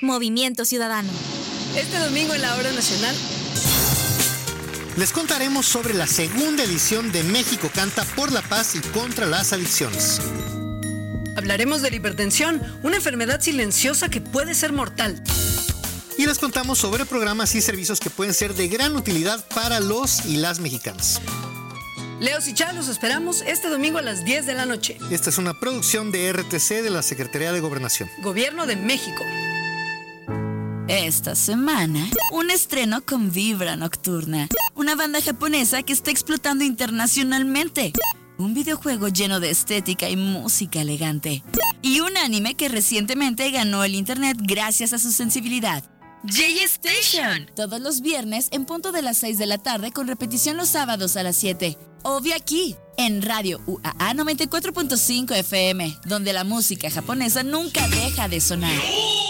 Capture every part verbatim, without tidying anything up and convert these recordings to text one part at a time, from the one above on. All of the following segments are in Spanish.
Movimiento Ciudadano. Este domingo en la Hora Nacional les contaremos sobre la segunda edición de México Canta por la Paz y contra las adicciones. hablaremos de la hipertensión, una enfermedad silenciosa que puede ser mortal. Y les contamos sobre programas y servicios que pueden ser de gran utilidad para los y las mexicanas. Leos y Chá, los esperamos este domingo a las diez de la noche. Esta es una producción de R T C de la Secretaría de Gobernación. Gobierno de México. Esta semana, un estreno con Vibra Nocturna, una banda japonesa que está explotando internacionalmente, un videojuego lleno de estética y música elegante, y un anime que recientemente ganó el internet gracias a su sensibilidad. J-Station, todos los viernes en punto de las seis de la tarde con repetición los sábados a las siete. Obvio aquí, en Radio U A A noventa y cuatro punto cinco F M, donde la música japonesa nunca deja de sonar.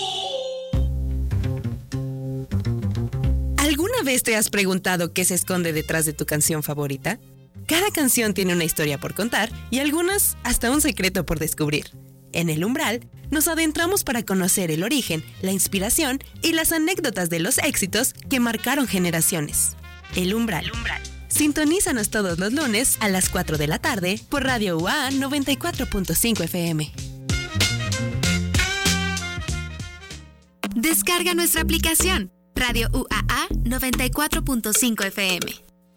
¿Alguna vez te has preguntado qué se esconde detrás de tu canción favorita? Cada canción tiene una historia por contar y algunas hasta un secreto por descubrir. En El Umbral, nos adentramos para conocer el origen, la inspiración y las anécdotas de los éxitos que marcaron generaciones. El Umbral. El Umbral. Sintonízanos todos los lunes a las cuatro de la tarde por Radio U A A noventa y cuatro punto cinco F M. Descarga nuestra aplicación Radio U A A noventa y cuatro punto cinco F M.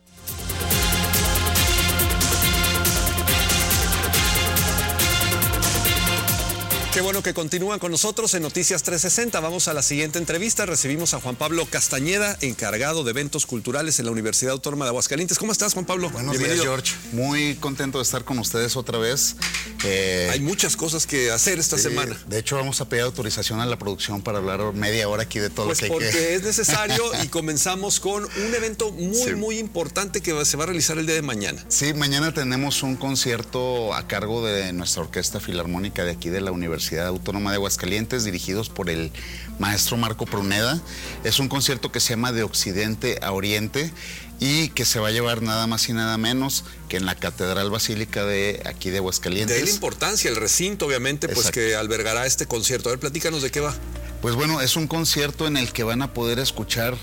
Qué bueno que continúan con nosotros en Noticias trescientos sesenta. Vamos a la siguiente entrevista. Recibimos a Juan Pablo Castañeda, encargado de eventos culturales en la Universidad Autónoma de Aguascalientes. ¿Cómo estás, Juan Pablo? Buenos Bienvenido. días, George. Muy contento de estar con ustedes otra vez. Eh, Hay muchas cosas que hacer esta sí, semana. De hecho, vamos a pedir autorización a la producción para hablar media hora aquí de todo pues lo que hay que... Pues porque es necesario y comenzamos con un evento muy, sí. muy importante que se va a realizar el día de mañana. Sí, mañana tenemos un concierto a cargo de nuestra Orquesta Filarmónica de aquí de la Universidad Autónoma de Aguascalientes, dirigidos por el maestro Marco Pruneda. Es un concierto que se llama De Occidente a Oriente y que se va a llevar nada más y nada menos que en la Catedral Basílica de aquí de Aguascalientes. De la importancia, el recinto obviamente, pues Exacto. que albergará este concierto. A ver, platícanos de qué va. Pues bueno, es un concierto en el que van a poder escuchar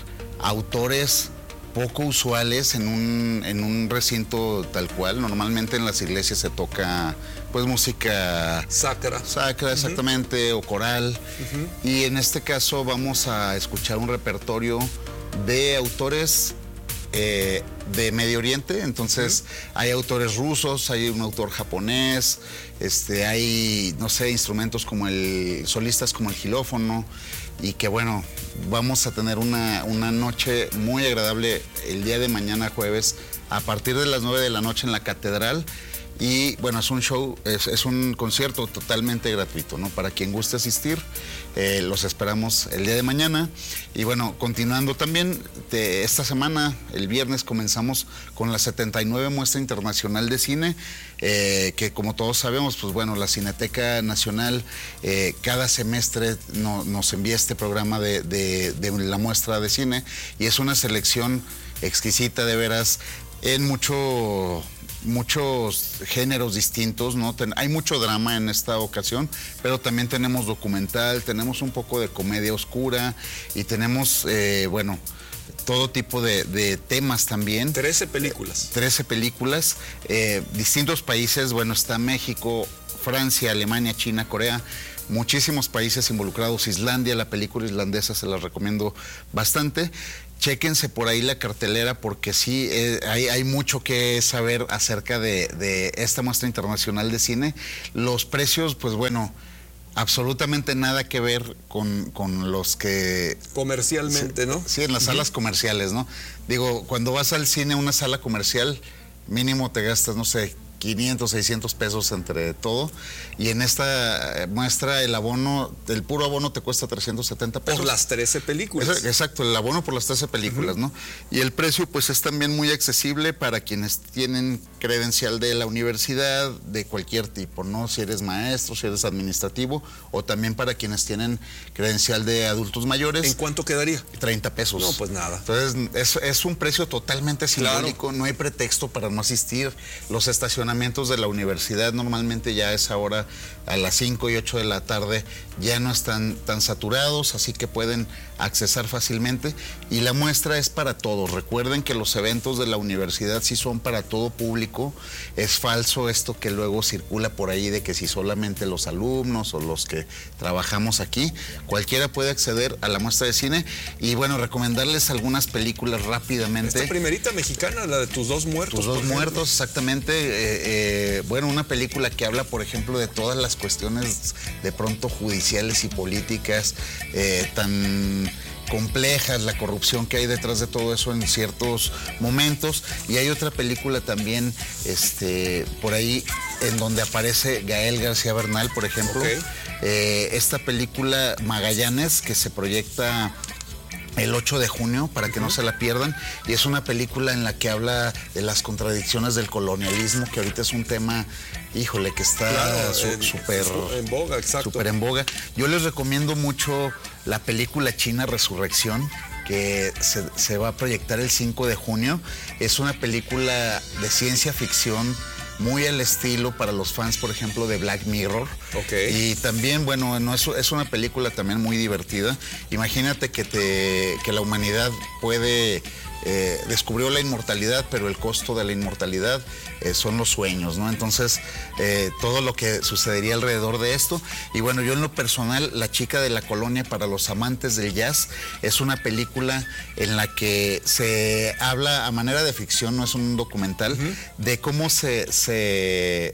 autores poco usuales en un, en un recinto tal cual. Normalmente en las iglesias se toca pues música sacra, sacra exactamente, uh-huh. o coral. Uh-huh. Y en este caso vamos a escuchar un repertorio de autores eh, de Medio Oriente. Entonces uh-huh. hay autores rusos, hay un autor japonés, este, hay, no sé, instrumentos como el, solistas como el xilófono. Y que bueno, vamos a tener una, una noche muy agradable el día de mañana jueves a partir de las nueve de la noche en la Catedral. Y bueno, es un show, es, es un concierto totalmente gratuito, ¿no? Para quien guste asistir, eh, los esperamos el día de mañana. Y bueno, continuando también, de esta semana, el viernes, comenzamos con la setenta y nueve Muestra Internacional de Cine, eh, que como todos sabemos, pues bueno, la Cineteca Nacional eh, cada semestre no, nos envía este programa de, de, de la muestra de cine, y es una selección exquisita, de veras, en mucho... muchos géneros distintos, ¿no? Ten, hay mucho drama en esta ocasión, pero también tenemos documental, tenemos un poco de comedia oscura y tenemos, eh, bueno, todo tipo de, de temas también. trece películas. Eh, trece películas, eh, distintos países, bueno, está México, Francia, Alemania, China, Corea, muchísimos países involucrados, Islandia, la película islandesa se la recomiendo bastante. Chéquense por ahí la cartelera porque sí, eh, hay, hay mucho que saber acerca de, de esta muestra internacional de cine. Los precios, pues bueno, absolutamente nada que ver con, con los que... Comercialmente, sí, ¿no? Sí, en las salas uh-huh. comerciales, ¿no? Digo, cuando vas al cine, una sala comercial, mínimo te gastas, no sé, quinientos, seiscientos pesos entre todo, y en esta muestra el abono, el puro abono te cuesta trescientos setenta pesos. Por las trece películas. Exacto, el abono por las trece películas, uh-huh. ¿no? Y el precio pues es también muy accesible para quienes tienen credencial de la universidad, de cualquier tipo, ¿no? Si eres maestro, si eres administrativo, o también para quienes tienen credencial de adultos mayores. ¿En cuánto quedaría? treinta pesos. No, pues nada. Entonces es, es un precio totalmente simbólico, claro. No hay pretexto para no asistir, los estacionamientos estacionamientos de la universidad normalmente ya a esa hora, a las cinco y ocho de la tarde, ya no están tan saturados, así que pueden accesar fácilmente. Y la muestra es para todos. Recuerden que los eventos de la universidad sí son para todo público. Es falso esto que luego circula por ahí de que si solamente los alumnos o los que trabajamos aquí, cualquiera puede acceder a la muestra de cine. Y bueno, recomendarles algunas películas rápidamente. Esta primerita mexicana, la de Tus dos muertos. Tus dos muertos, exactamente. Eh, eh, bueno, una película que habla, por ejemplo, de todas las cuestiones de pronto judiciales y políticas eh, tan complejas, la corrupción que hay detrás de todo eso en ciertos momentos. Y hay otra película también este, por ahí en donde aparece Gael García Bernal, por ejemplo. Okay. Eh, esta película Magallanes, que se proyecta el ocho de junio, para que no se la pierdan, y es una película en la que habla de las contradicciones del colonialismo, que ahorita es un tema, híjole, que está claro, súper en boga, exacto. Súper en boga. Yo les recomiendo mucho la película china Resurrección, que se, se va a proyectar el cinco de junio. Es una película de ciencia ficción muy al estilo para los fans, por ejemplo, de Black Mirror. Okay. Y también, bueno, no, es, es una película también muy divertida. Imagínate que, te, que la humanidad puede... Eh, descubrió la inmortalidad, pero el costo de la inmortalidad eh, son los sueños, ¿no? Entonces, eh, todo lo que sucedería alrededor de esto. Y bueno, yo en lo personal, La chica de la colonia para los amantes del jazz es una película en la que se habla a manera de ficción, no es un documental, uh-huh. de cómo se... se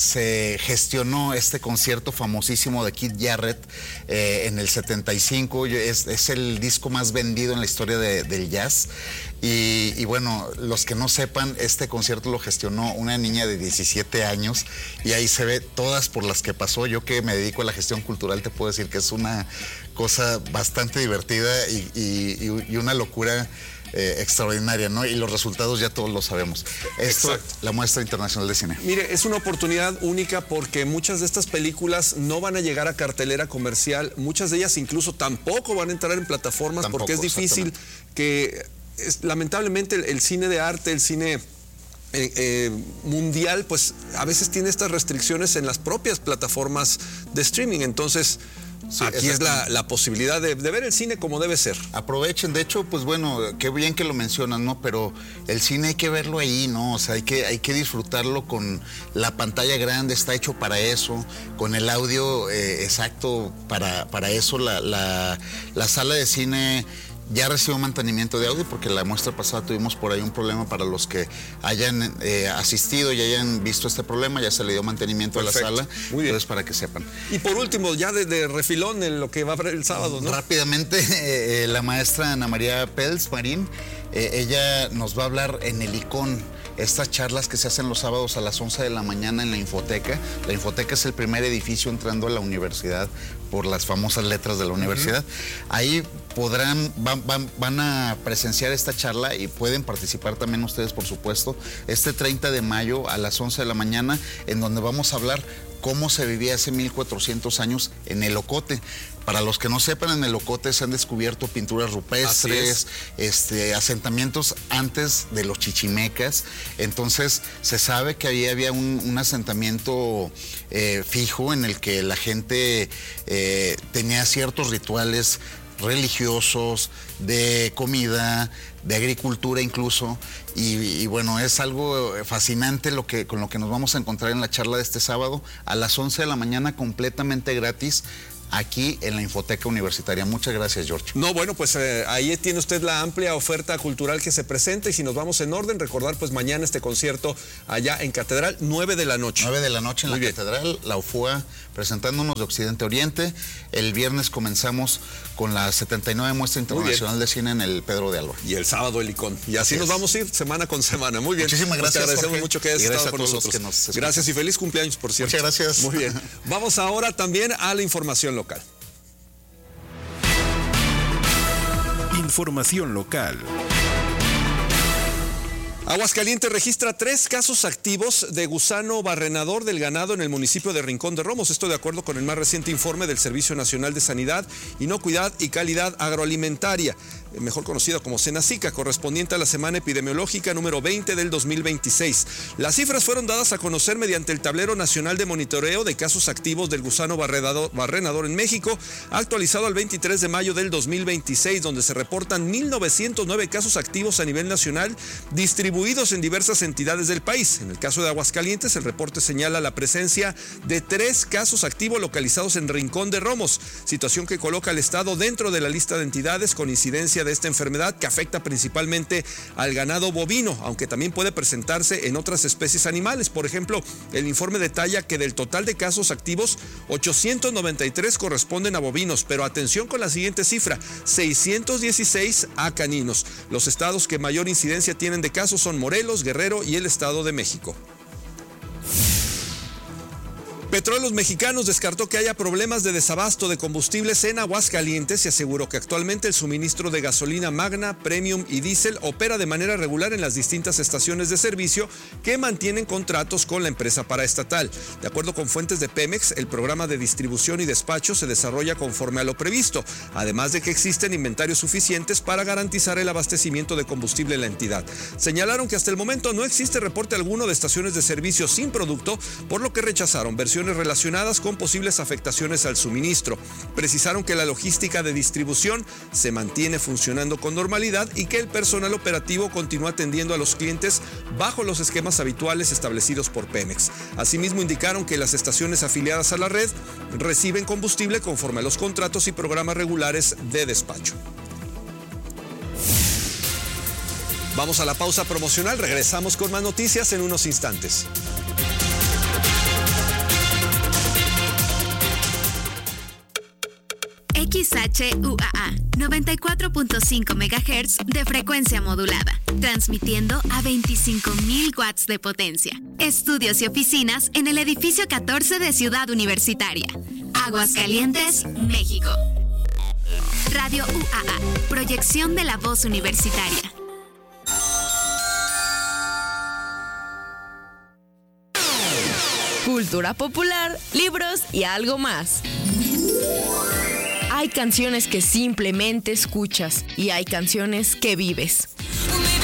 se gestionó este concierto famosísimo de Keith Jarrett eh, en el setenta y cinco, es, es el disco más vendido en la historia de, del jazz. Y, y bueno, los que no sepan, este concierto lo gestionó una niña de diecisiete años y ahí se ve todas por las que pasó. Yo que me dedico a la gestión cultural te puedo decir que es una cosa bastante divertida y, y, y una locura Eh, extraordinaria, ¿no? Y los resultados ya todos lo sabemos. Esto, exacto. La Muestra Internacional de Cine. Mire, es una oportunidad única porque muchas de estas películas no van a llegar a cartelera comercial, muchas de ellas incluso tampoco van a entrar en plataformas tampoco, porque es difícil que, es, lamentablemente, el, el cine de arte, el cine eh, eh, mundial, pues a veces tiene estas restricciones en las propias plataformas de streaming, entonces... Sí, aquí es la, la posibilidad de, de ver el cine como debe ser. Aprovechen, de hecho, pues bueno, qué bien que lo mencionan, ¿no? Pero el cine hay que verlo ahí, ¿no? O sea, hay que, hay que disfrutarlo con la pantalla grande, está hecho para eso, con el audio eh, exacto para, para eso. La, la, la sala de cine ya recibió mantenimiento de audio porque la muestra pasada tuvimos por ahí un problema. Para los que hayan eh, asistido y hayan visto este problema, ya se le dio mantenimiento. Perfecto. A la sala. Muy bien. Entonces, para que sepan. Y por último, ya de, de refilón en lo que va a haber el sábado, ¿no? Rápidamente, eh, la maestra Ana María Pels Marín, eh, ella nos va a hablar en el Icón. Estas charlas que se hacen los sábados a las once de la mañana en la Infoteca. La Infoteca es el primer edificio entrando a la universidad por las famosas letras de la universidad. Uh-huh. Ahí podrán, van, van, van a presenciar esta charla y pueden participar también ustedes, por supuesto, este treinta de mayo a las once de la mañana, en donde vamos a hablar cómo se vivía hace mil cuatrocientos años en el Ocote. Para los que no sepan, en el Ocote se han descubierto pinturas rupestres, este, asentamientos antes de los chichimecas. Entonces se sabe que ahí había un, un asentamiento eh, fijo en el que la gente eh, tenía ciertos rituales religiosos, de comida, de agricultura incluso, y, y bueno, es algo fascinante lo que, con lo que nos vamos a encontrar en la charla de este sábado a las once de la mañana, completamente gratis, aquí en la Infoteca Universitaria. Muchas gracias, George. No, bueno, pues eh, ahí tiene usted la amplia oferta cultural que se presenta, y si nos vamos en orden, recordar pues mañana este concierto allá en Catedral, nueve de la noche. nueve de la noche en Muy la bien. Catedral, la U F U A presentándonos de Occidente a Oriente. El viernes comenzamos con la setenta y nueve Muestra Internacional de Cine en el Pedro de Alba. Y el sábado el Icón. Y así, así nos vamos a ir semana con semana. Muy bien. Muchísimas gracias. Te agradecemos Jorge. mucho que hayas estado con nosotros. Gracias y feliz cumpleaños, por cierto. Muchas gracias. Muy bien. Vamos ahora también a la información local. Información local. Aguascalientes registra tres casos activos de gusano barrenador del ganado en el municipio de Rincón de Romos. Esto de acuerdo con el más reciente informe del Servicio Nacional de Sanidad, Inocuidad y Calidad Agroalimentaria. mejor conocida como Senacica, correspondiente a la semana epidemiológica número veinte del dos mil veintiséis. Las cifras fueron dadas a conocer mediante el Tablero Nacional de Monitoreo de Casos Activos del Gusano Barrenador en México, actualizado al veintitrés de mayo del dos mil veintiséis, donde se reportan mil novecientos nueve casos activos a nivel nacional, distribuidos en diversas entidades del país. En el caso de Aguascalientes, el reporte señala la presencia de tres casos activos localizados en Rincón de Romos, situación que coloca al estado dentro de la lista de entidades con incidencia de esta enfermedad que afecta principalmente al ganado bovino, aunque también puede presentarse en otras especies animales. Por ejemplo, el informe detalla que del total de casos activos, ochocientos noventa y tres corresponden a bovinos, pero atención con la siguiente cifra, seiscientos dieciséis a caninos. Los estados que mayor incidencia tienen de casos son Morelos, Guerrero y el Estado de México. Petróleos Mexicanos descartó que haya problemas de desabasto de combustibles en Aguascalientes y aseguró que actualmente el suministro de gasolina Magna, Premium y Diesel opera de manera regular en las distintas estaciones de servicio que mantienen contratos con la empresa paraestatal. De acuerdo con fuentes de Pemex, el programa de distribución y despacho se desarrolla conforme a lo previsto, además de que existen inventarios suficientes para garantizar el abastecimiento de combustible en la entidad. Señalaron que hasta el momento no existe reporte alguno de estaciones de servicio sin producto, por lo que rechazaron versiones relacionadas con posibles afectaciones al suministro. Precisaron que la logística de distribución se mantiene funcionando con normalidad y que el personal operativo continúa atendiendo a los clientes bajo los esquemas habituales establecidos por Pemex. Asimismo, indicaron que las estaciones afiliadas a la red reciben combustible conforme a los contratos y programas regulares de despacho. Vamos a la pausa promocional, regresamos con más noticias en unos instantes. X H U A A noventa y cuatro punto cinco megahertz de frecuencia modulada, transmitiendo a veinticinco mil watts de potencia. Estudios y oficinas en el edificio catorce de Ciudad Universitaria, Aguascalientes, México. Radio U A A, proyección de la voz universitaria. Cultura popular, libros y algo más. Hay canciones que simplemente escuchas y hay canciones que vives.